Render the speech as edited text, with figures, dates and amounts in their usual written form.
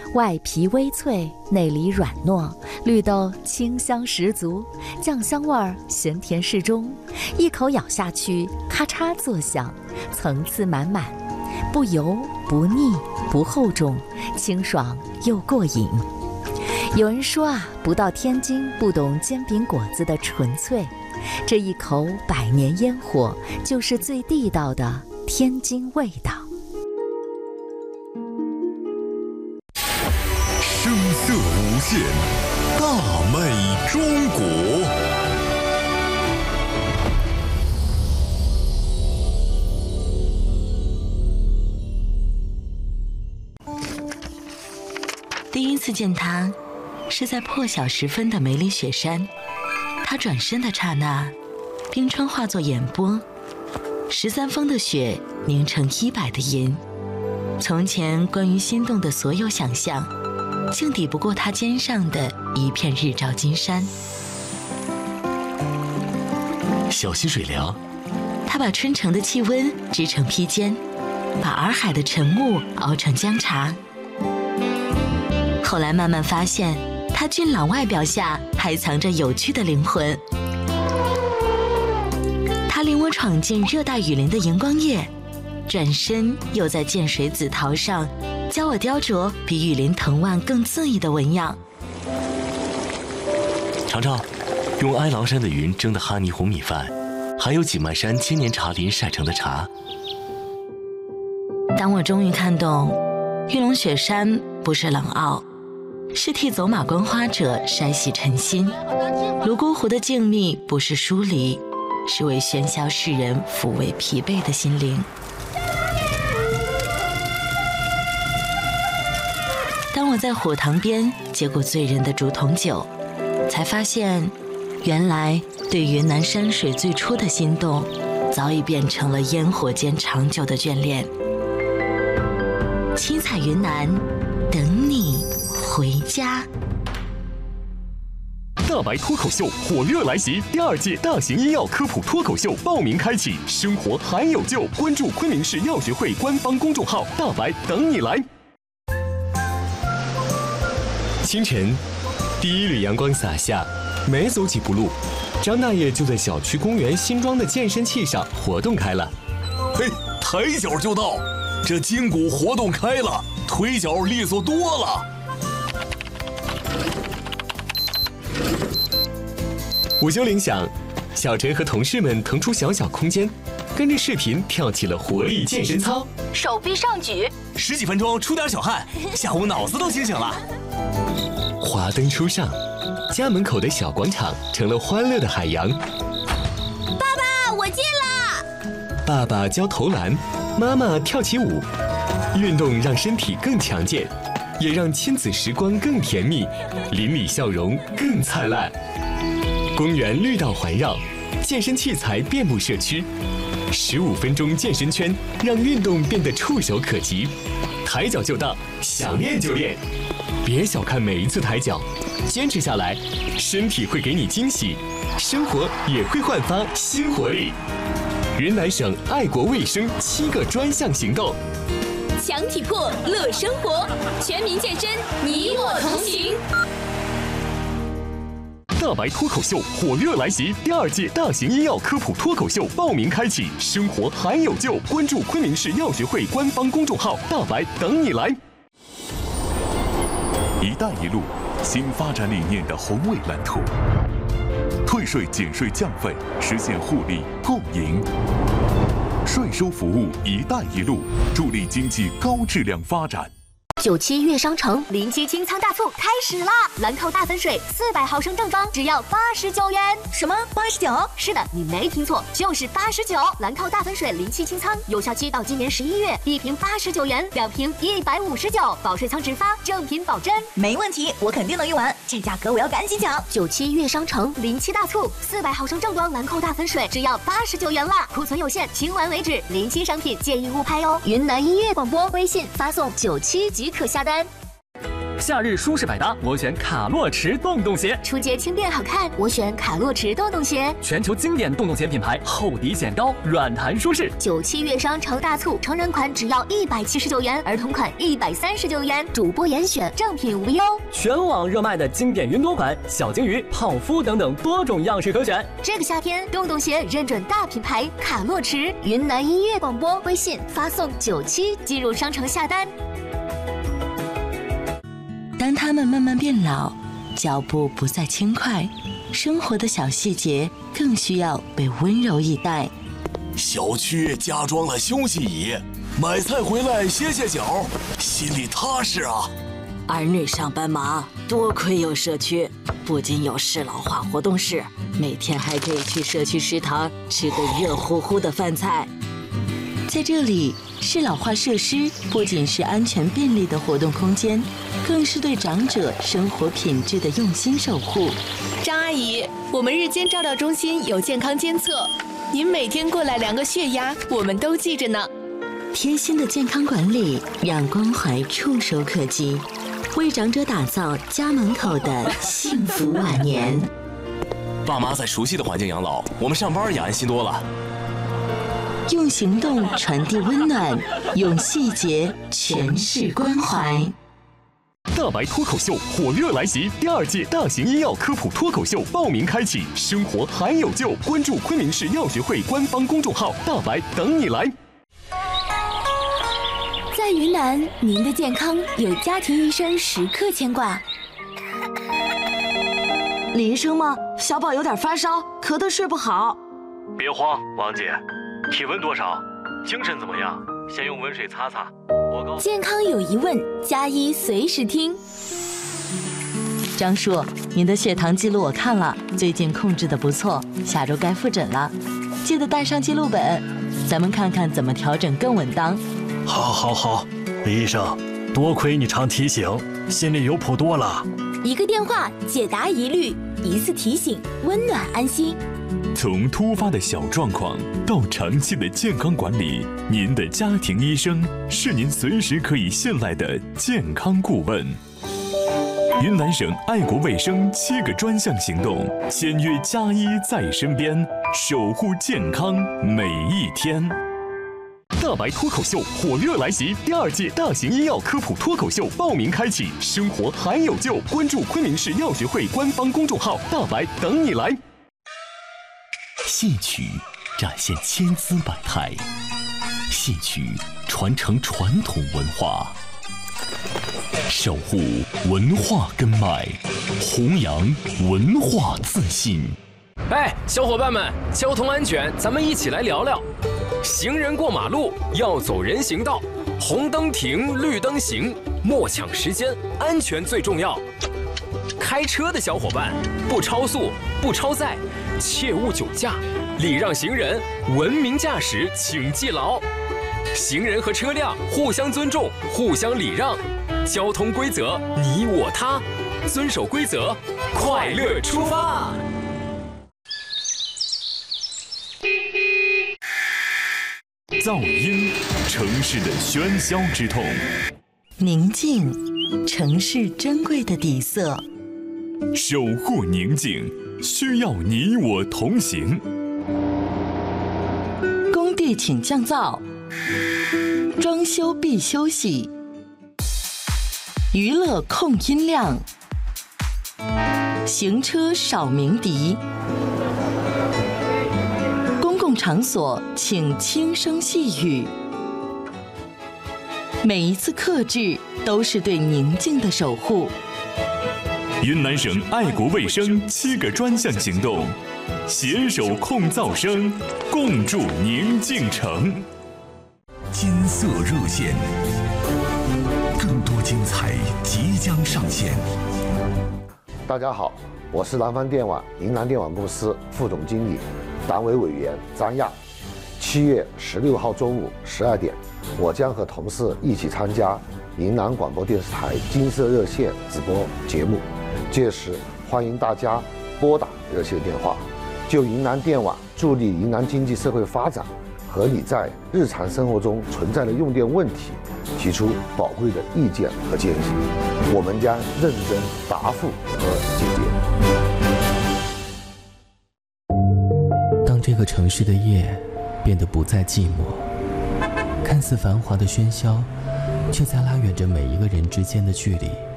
外皮微脆，内里软糯，绿豆清香十足，酱香味儿咸甜适中，一口咬下去，咔嚓作响，层次满满，不油不腻不厚重，清爽又过瘾。有人说啊，不到天津不懂煎饼果子的纯粹，这一口百年烟火就是最地道的天津味道。 声色无限，大美中国。 第一次见他，是在破晓时分的梅里雪山。他转身的刹那，冰川化作眼波，13峰的雪凝成100的银。从前关于心动的所有想象，竟抵不过他肩上的一片日照金山。 小溪水凉， 他把春城的气温织成披肩，把洱海的晨雾熬成姜茶。后来慢慢发现，他俊朗外表下还藏着有趣的灵魂。他领我闯进热带雨林的荧光夜，转身又在建水紫桃上教我雕琢比雨林藤蔓更恣意的纹样。 尝尝用哀牢山的云蒸的哈尼红米饭，还有锦漫山千年茶林晒成的茶。 当我终于看懂，玉龙雪山不是冷傲，是替走马观花者筛洗尘心；泸沽湖的静谧不是疏离，是为喧嚣世人抚慰疲惫的心灵。当我在火塘边接过醉人的竹筒酒，才发现，原来对云南山水最初的心动，早已变成了烟火间长久的眷恋。七彩云南，等你回家。 大白脱口秀火热来袭，第2届大型医药科普脱口秀报名开启，生活还有救！关注昆明市药学会官方公众号“大白等你来”。清晨，第一缕阳光洒下，没走几步路，张大爷就在小区公园新装的健身器上活动开了。 嘿，抬脚就到，这筋骨活动开了，腿脚利索多了。 午休铃响，小陈和同事们腾出小空间，跟着视频跳起了活力健身操， 手臂上举 ，10几分钟出点小汗，下午脑子都清醒了。 华灯初上，家门口的小广场成了欢乐的海洋。 爸爸，我进了。 爸爸教投篮，妈妈跳起舞，运动让身体更强健，也让亲子时光更甜蜜，邻里笑容更灿烂。公园绿道环绕，健身器材遍布社区，15分钟健身圈让运动变得触手可及。抬脚就到，想练就练。别小看每一次抬脚，坚持下来，身体会给你惊喜，生活也会焕发新活力。云南省爱国卫生7个专项行动， 强体魄乐生活，全民健身，你我同行。 大白脱口秀火热来袭，第2届大型医药科普脱口秀报名开启，生活还有救！关注昆明市药学会官方公众号“大白等你来”。 一带一路新发展理念的宏伟蓝图，退税减税降费，实现互利共赢。税收服务一带一路，助力经济高质量发展。 97悦商城临期清仓大促开始啦！兰蔻大粉水400毫升正装只要89元。什么89？是的，你没听错，就是89。兰蔻大粉水临期清仓，有效期到今年11月，一瓶89元，2瓶159，保税仓直发，正品保真。 没问题，我肯定能用完，这价格我要赶紧抢。 97悦商城临期大促，400毫升正装兰蔻大粉水只要89元啦，库存有限，清完为止，临期商品建议勿拍哦。云南音乐广播微信发送97即可下单。 夏日舒适百搭，我选卡洛驰洞洞鞋。 出街轻便好看，我选卡洛驰洞洞鞋。 全球经典洞洞鞋品牌，厚底显高，软弹舒适。 97月商城大促，成人款只要179元，儿童款139元，主播严选，正品无忧。 全网热卖的经典云朵款、小鲸鱼、泡芙等等多种样式可选。 这个夏天，洞洞鞋认准大品牌卡洛驰。云南音乐广播微信发送97进入商城下单。 当他们慢慢变老，脚步不再轻快，生活的小细节更需要被温柔以待。 小区加装了休息椅，买菜回来歇歇脚，心里踏实啊。 儿女上班忙，多亏有社区，不仅有适老化活动室，每天还可以去社区食堂吃个热乎乎的饭菜。 在这里，适老化设施不仅是安全便利的活动空间，更是对长者生活品质的用心守护。 张阿姨，我们日间照料中心有健康监测，您每天过来量个血压，我们都记着呢。 贴心的健康管理，让关怀触手可及，为长者打造家门口的幸福晚年。 爸妈在熟悉的环境养老，我们上班也安心多了。 用行动传递温暖，用细节诠释关怀。 大白脱口秀火热来袭，第2届大型医药科普脱口秀报名开启，生活还有救，关注昆明市药学会官方公众号，大白等你来。 在云南，您的健康有家庭医生时刻牵挂。 李医生吗？小宝有点发烧，咳得睡不好。 别慌，王姐，体温多少？精神怎么样？先用温水擦擦。 健康有疑问，加医随时听。 张叔，您的血糖记录我看了，最近控制得不错，下周该复诊了，记得带上记录本，咱们看看怎么调整更稳当。 好，李医生，多亏你常提醒，心里有谱多了。 一个电话解答疑虑，一次提醒温暖安心。 从突发的小状况到长期的健康管理，您的家庭医生是您随时可以信赖的健康顾问。云南省爱国卫生7个专项行动，签约家医在身边，守护健康每一天。 大白脱口秀火热来袭，第2届大型医药科普脱口秀报名开启，生活还有救，关注昆明市药学会官方公众号，大白等你来。 戏曲展现千姿百态，戏曲传承传统文化，守护文化根脉，弘扬文化自信。 哎，小伙伴们，交通安全，咱们一起来聊聊。行人过马路要走人行道，红灯停，绿灯行，莫抢时间，安全最重要。开车的小伙伴，不超速，不超载，切勿酒驾，礼让行人，文明驾驶请记牢。行人和车辆互相尊重，互相礼让，交通规则你我他，遵守规则，快乐出发。 噪音，城市的喧嚣之痛； 宁静，城市珍贵的底色。 守护宁静，需要你我同行。 工地请降噪，装修必休息。娱乐控音量，行车少鸣笛。公共场所请轻声细语。每一次克制都是对宁静的守护。 云南省爱国卫生7个专项行动，携手控噪声，共筑宁静城。 金色热线，更多精彩即将上线。 大家好，我是南方电网云南电网公司副总经理、党委委员张亚。7月16号中午12点，我将和同事一起参加云南广播电视台金色热线直播节目，届时欢迎大家拨打热线电话，就云南电网助力云南经济社会发展和你在日常生活中存在的用电问题提出宝贵的意见和建议，我们将认真答复和解决。 当这个城市的夜变得不再寂寞，看似繁华的喧嚣，却在拉远着每一个人之间的距离。